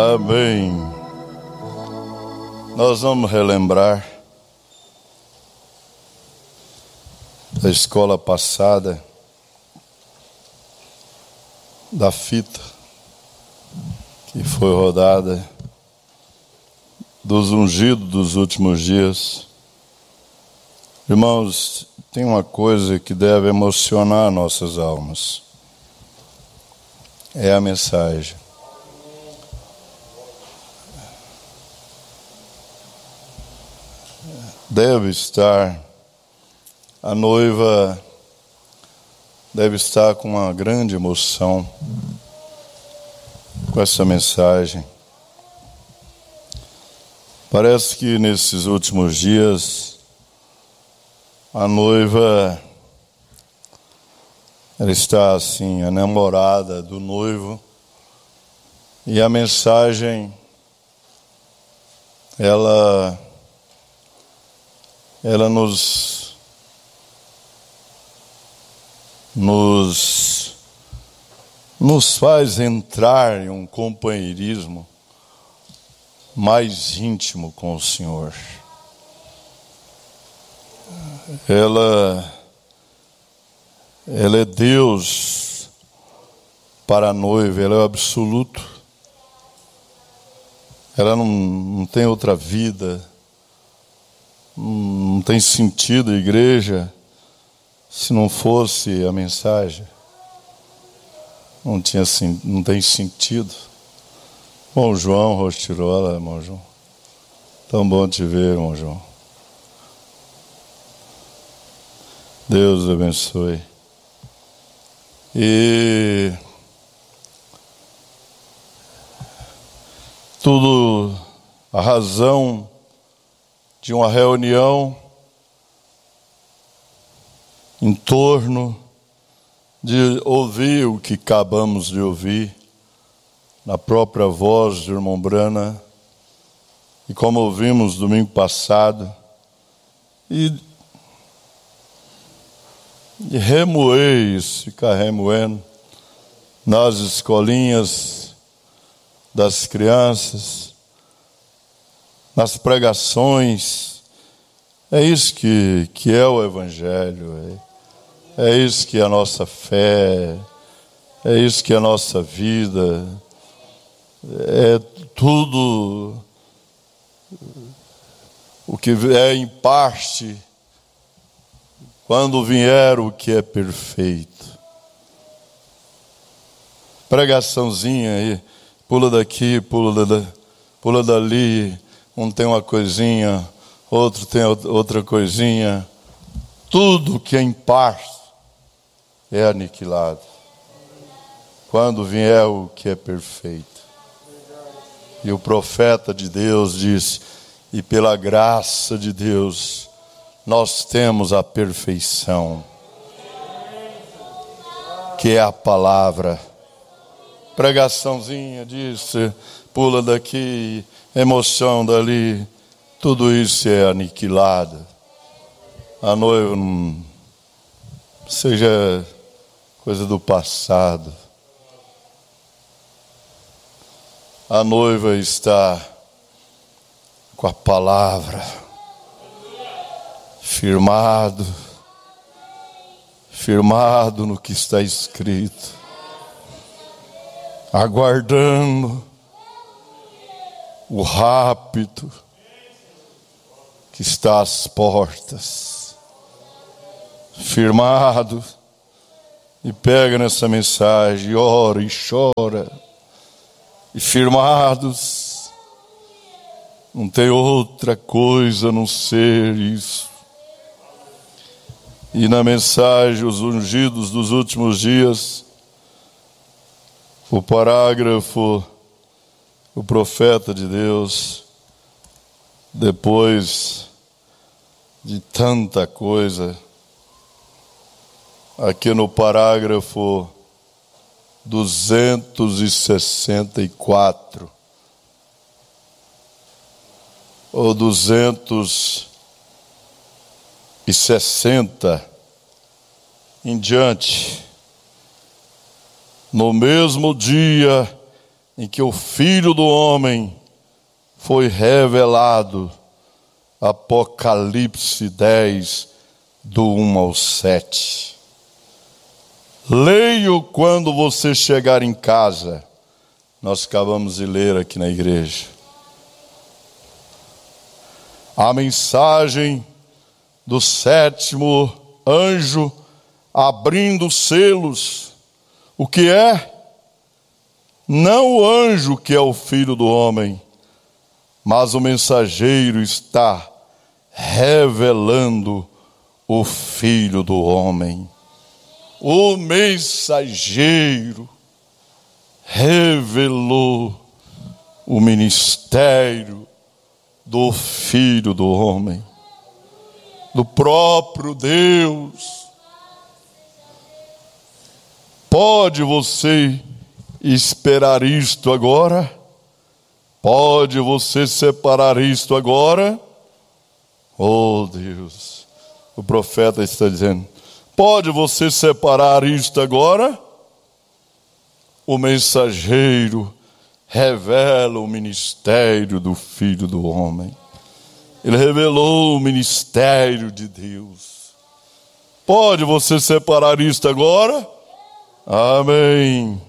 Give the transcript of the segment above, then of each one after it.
Amém. Nós vamos relembrar da escola passada, da fita que foi rodada, dos ungidos dos últimos dias. Irmãos, tem uma coisa que deve emocionar nossas almas. É a mensagem. Deve estar, a noiva deve estar com uma grande emoção com essa mensagem. Parece que nesses últimos dias a noiva, ela está assim, a namorada do noivo, e a mensagem, ela nos faz entrar em um companheirismo mais íntimo com o Senhor. Ela é Deus para a noiva, ela é o absoluto. Ela não tem outra vida, não tem sentido a igreja se não fosse a mensagem. Não tem sentido. Bom, João Rostirola, irmão João. Tão bom te ver, irmão João. Deus abençoe. E tudo, a razão de uma reunião em torno de ouvir o que acabamos de ouvir na própria voz do irmão Brana, e como ouvimos domingo passado, e remoer isso, ficar remoendo nas escolinhas das crianças, nas pregações. É isso que é o Evangelho, é isso que é a nossa fé, é isso que é a nossa vida, é tudo o que é em parte, quando vier o que é perfeito. Pregaçãozinha aí, pula daqui, pula dali, um tem uma coisinha, outro tem outra coisinha. Tudo que é em parte é aniquilado quando vier o que é perfeito. E o profeta de Deus disse: e pela graça de Deus nós temos a perfeição, que é a palavra. Pregaçãozinha disse, pula daqui, emoção dali, tudo isso é aniquilado. A noiva não seja coisa do passado. A noiva está com a palavra, firmado no que está escrito, aguardando o rápido que está às portas, firmado, e pega nessa mensagem, ora e chora, e firmados, não tem outra coisa a não ser isso. E na mensagem, os ungidos dos últimos dias, o parágrafo, o profeta de Deus, depois de tanta coisa, aqui no parágrafo 264, ou 260 em diante, no mesmo dia em que o Filho do Homem foi revelado. Apocalipse 10, do 1 ao 7. Leio quando você chegar em casa. Nós acabamos de ler aqui na igreja. A mensagem do 7º anjo abrindo os selos. O que é? Não o anjo que é o Filho do Homem, mas o mensageiro está revelando o Filho do Homem. O mensageiro revelou o ministério do Filho do Homem, do próprio Deus. Pode você esperar isto agora? Pode você separar isto agora? Oh Deus, o profeta está dizendo, pode você separar isto agora? O mensageiro revela o ministério do Filho do Homem. Ele revelou o ministério de Deus. Pode você separar isto agora? Amém.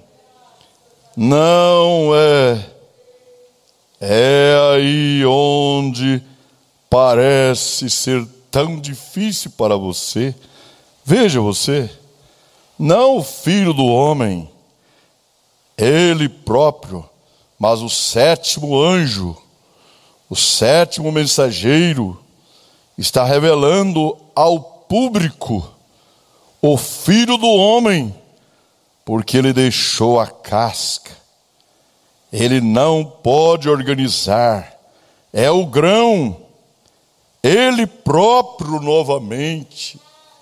Não é. É aí onde parece ser tão difícil para você. Veja você, não o Filho do Homem, ele próprio, mas o 7º anjo, o 7º mensageiro, está revelando ao público o Filho do Homem, porque ele deixou a casca. Ele não pode organizar, é o grão, ele próprio novamente.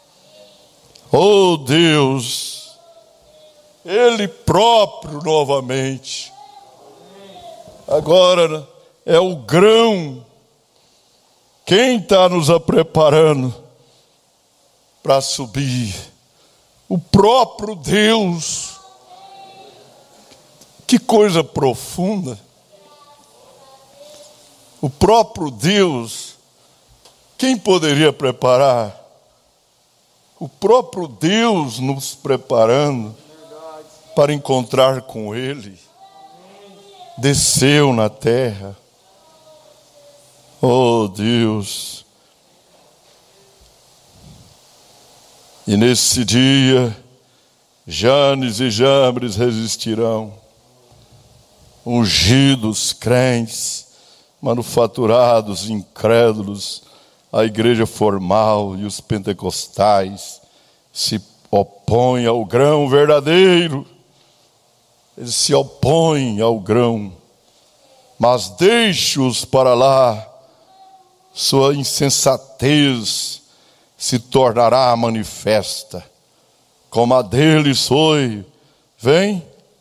Oh Deus, ele próprio novamente. Agora é o grão. Quem está nos preparando para subir? O próprio Deus. Que coisa profunda. O próprio Deus. Quem poderia preparar? O próprio Deus nos preparando para encontrar com Ele. Desceu na terra. Oh Deus. E nesse dia, Janes e Jambres resistirão. Ungidos, crentes, manufaturados, incrédulos, a igreja formal e os pentecostais se opõem ao grão verdadeiro. Eles se opõem ao grão, mas deixe-os para lá, sua insensatez se tornará manifesta, como a deles foi. Vem,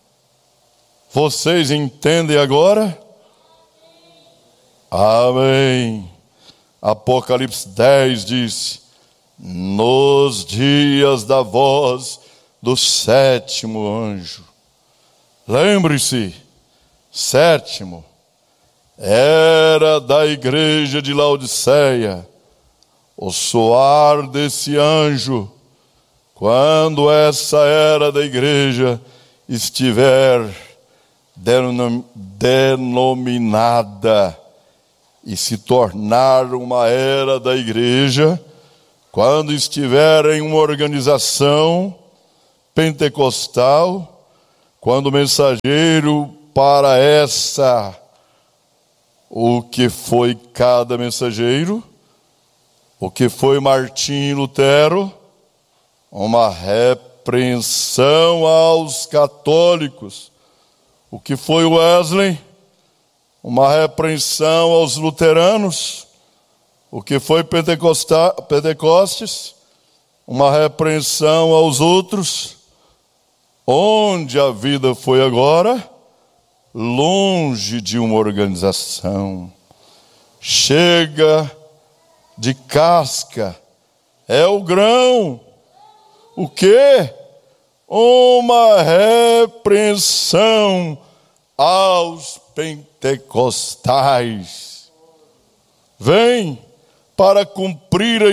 vocês entendem agora? Amém. Apocalipse 10 diz, nos dias da voz do 7º anjo. Lembre-se, 7º, era da igreja de Laodiceia, o soar desse anjo, quando essa era da igreja estiver denominada e se tornar uma era da igreja, quando estiver em uma organização pentecostal, quando o mensageiro para essa, o que foi cada mensageiro, o que foi Martim Lutero, uma repreensão aos católicos, o que foi Wesley, uma repreensão aos luteranos, o que foi Pentecostes, uma repreensão aos outros. Onde a vida foi agora? Longe de uma organização. Chega de casca. É o grão. O quê? Uma repreensão aos pentecostais. Vem para cumprir a